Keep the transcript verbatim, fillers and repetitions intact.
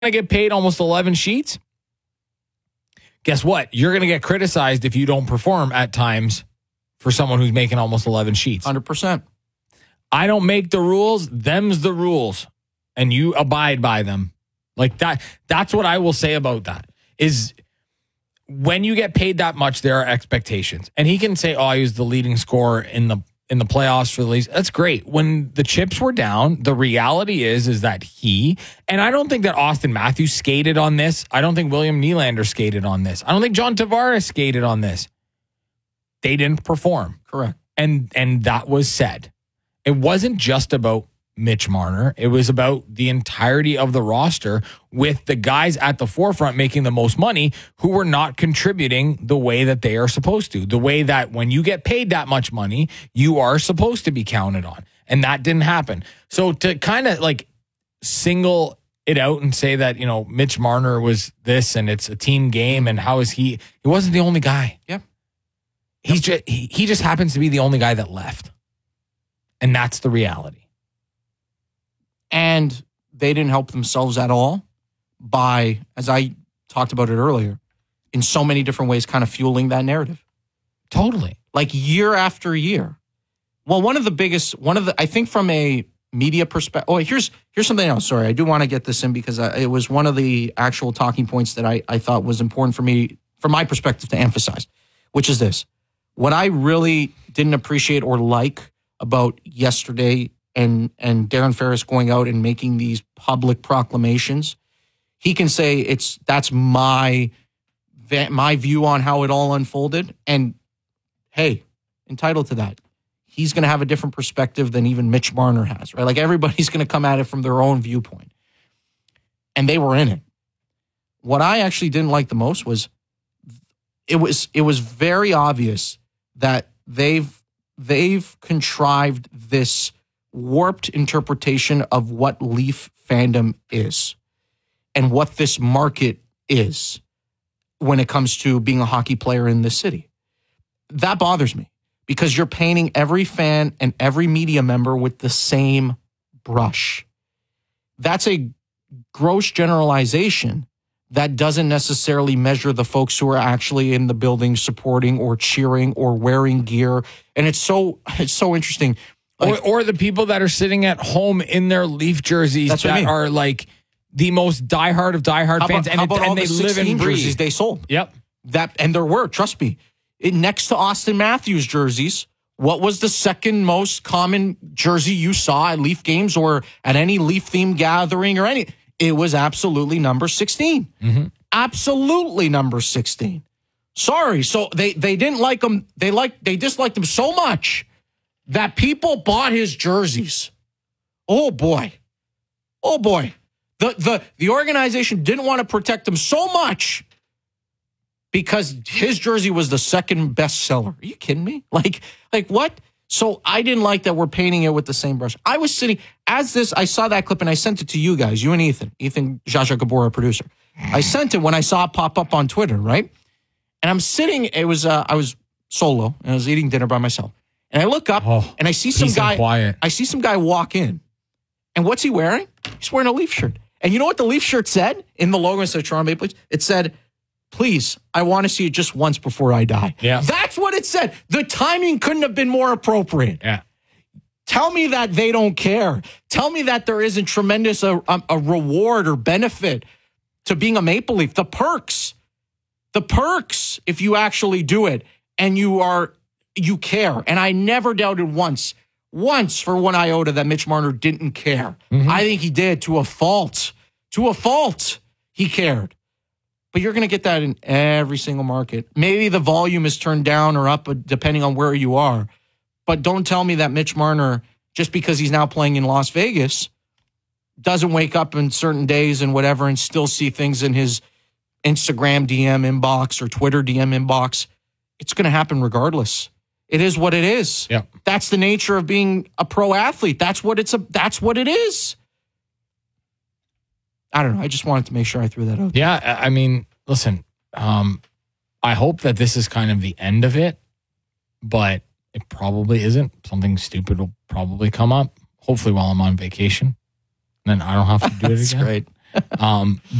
to get paid almost eleven sheets, guess what? You're going to get criticized if you don't perform at times for someone who's making almost eleven sheets. one hundred percent. I don't make the rules. Them's the rules. And you abide by them. Like that. That's what I will say about that is when you get paid that much, there are expectations. And he can say, oh, he was the leading scorer in the in the playoffs for the Leafs. That's great. When the chips were down, the reality is, is that he, and I don't think that Austin Matthews skated on this. I don't think William Nylander skated on this. I don't think John Tavares skated on this. They didn't perform. Correct. And and that was said. It wasn't just about Mitch Marner. It was about the entirety of the roster with the guys at the forefront making the most money who were not contributing the way that they are supposed to. The way that when you get paid that much money, you are supposed to be counted on. And that didn't happen. So to kind of like single it out and say that, you know, Mitch Marner was this and it's a team game and how is he? He wasn't the only guy. Yeah. He's just, he, he just happens to be the only guy that left. And that's the reality. And they didn't help themselves at all by, as I talked about it earlier, in so many different ways, kind of fueling that narrative. Totally. Like year after year. Well, one of the biggest, one of the, I think from a media perspective, oh, here's here's something else. Sorry, I do want to get this in because I, it was one of the actual talking points that I, I thought was important for me, from my perspective, to emphasize, which is this. What I really didn't appreciate or like about yesterday and and Darren Ferris going out and making these public proclamations, he can say it's that's my my view on how it all unfolded, and hey, entitled to that. He's going to have a different perspective than even Mitch Marner has, right? Like everybody's going to come at it from their own viewpoint, and they were in it. What I actually didn't like the most was it was it was very obvious that they've they've contrived this warped interpretation of what Leaf fandom is and what this market is when it comes to being a hockey player in this city. That bothers me because you're painting every fan and every media member with the same brush. That's a gross generalization that doesn't necessarily measure the folks who are actually in the building supporting or cheering or wearing gear. And it's so it's so interesting. Like, or, or the people that are sitting at home in their Leaf jerseys that I mean. are like the most diehard of diehard how fans, about, and, how about it, and all they the live in jerseys they sold. Yep, that and there were. Trust me, it, next to Austin Matthews jerseys, what was the second most common jersey you saw at Leaf games or at any Leaf themed gathering or any? It was absolutely number sixteen. Mm-hmm. Absolutely number sixteen. Sorry, so they they didn't like him. They like they disliked him so much that people bought his jerseys. Oh boy. Oh boy. The the the organization didn't want to protect him so much because his jersey was the second best seller. Are you kidding me? Like, like what? So I didn't like that we're painting it with the same brush. I was sitting, as this, I saw that clip and I sent it to you guys, you and Ethan, Ethan Jaja Gabor, producer. I sent it when I saw it pop up on Twitter, right? And I'm sitting, it was, uh, I was solo and I was eating dinner by myself. And I look up oh, and I see some guy, quiet. I see some guy walk in. And what's he wearing? He's wearing a Leaf shirt. And you know what the Leaf shirt said in the logo instead of Toronto Maple Leafs? It said, please, I want to see it just once before I die. Yeah. That's what it said. The timing couldn't have been more appropriate. Yeah. Tell me that they don't care. Tell me that there isn't tremendous a, a, a reward or benefit to being a Maple Leaf. The perks. The perks, if you actually do it and you are, you care. And I never doubted once, once for one iota that Mitch Marner didn't care. Mm-hmm. I think he did to a fault. To a fault, he cared. But you're going to get that in every single market. Maybe the volume is turned down or up depending on where you are. But don't tell me that Mitch Marner, just because he's now playing in Las Vegas, doesn't wake up in certain days and whatever and still see things in his Instagram D M inbox or Twitter D M inbox. It's going to happen regardless. It is what it is. Yeah. That's the nature of being a pro athlete. That's what it's a, that's what it is. I don't know. I just wanted to make sure I threw that out. Yeah, I mean, listen, um, I hope that this is kind of the end of it, but it probably isn't. Something stupid will probably come up, hopefully while I'm on vacation. Then I don't have to do it That's again. Great. Um,